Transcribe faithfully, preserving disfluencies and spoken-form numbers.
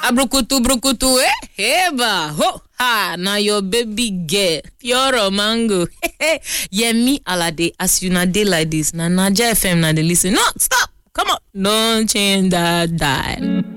Abrukutu brukutu eh heba ho ha na your baby girl pure mango. Yemi Alade as you na dey like this na Naija F M na dey listen. No stop come on don't change that dial.